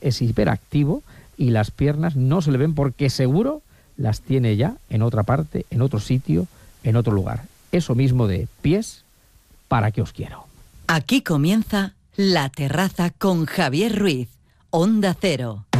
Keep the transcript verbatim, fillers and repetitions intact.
es hiperactivo y las piernas no se le ven porque seguro las tiene ya en otra parte, en otro sitio, en otro lugar. Eso mismo de pies, ¿para qué os quiero? Aquí comienza La Terraza con Javier Ruiz, Onda Cero.